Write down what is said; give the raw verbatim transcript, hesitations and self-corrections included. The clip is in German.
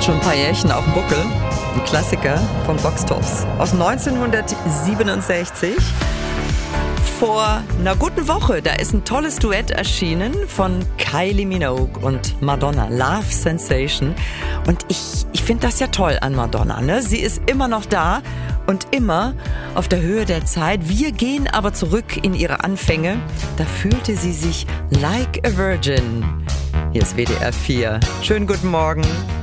Hat schon ein paar Jährchen auf dem Buckel. Ein Klassiker von Boxtops aus neunzehnhundertsiebenundsechzig. Vor einer guten Woche, da ist ein tolles Duett erschienen von Kylie Minogue und Madonna, Love Sensation. Und ich, ich finde das ja toll an Madonna, ne? Sie ist immer noch da und immer auf der Höhe der Zeit. Wir gehen aber zurück in ihre Anfänge. Da fühlte sie sich like a virgin. Hier ist W D R vier. Schönen guten Morgen.